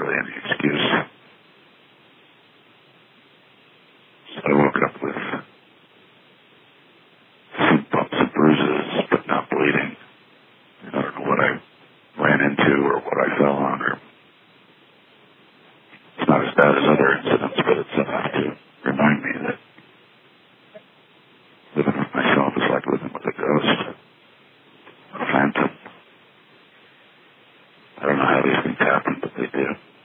really any excuse. So I woke up with some bumps and bruises, but not bleeding. I don't know what I ran into or what I fell on, or it's not as bad as other incidents, but it's enough to remind me that living with myself is like living with a ghost, a phantom. I don't know how these things happen, but they do.